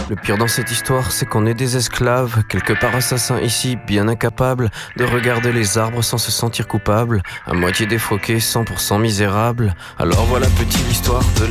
Le pire dans cette histoire, c'est qu'on est des esclaves, quelque part assassins ici, bien incapables de regarder les arbres sans se sentir coupables, à moitié défroqués, 100% misérables. Alors voilà petite histoire de